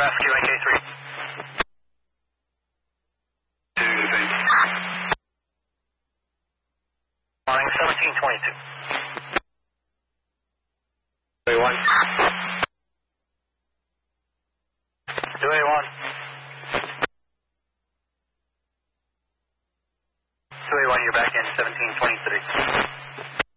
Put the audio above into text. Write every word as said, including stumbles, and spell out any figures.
rescue A K three. Morning seventeen twenty-two. two A one. two A one. two A one, you're back in seventeen twenty-three.